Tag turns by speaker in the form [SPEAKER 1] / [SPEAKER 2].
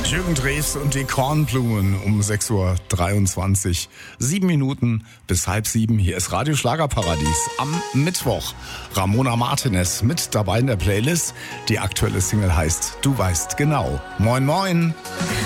[SPEAKER 1] Jürgen Drews und die Kornblumen um 6.23 Uhr. 7 Minuten bis 6:30. Hier ist Radio Schlagerparadies am Mittwoch. Ramona Martinez mit dabei in der Playlist. Die aktuelle Single heißt Du weißt genau. Moin, moin.